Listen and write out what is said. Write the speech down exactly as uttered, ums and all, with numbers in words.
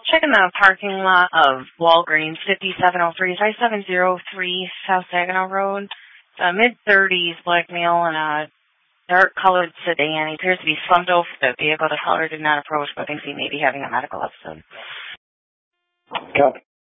Checking the parking lot of Walgreens, fifty-seven oh three, five seven oh three South Saginaw Road. It's a mid-thirties black male in a dark-colored sedan. He appears to be slumped over the vehicle. The caller did not approach, but thinks he may be having a medical episode. Copy.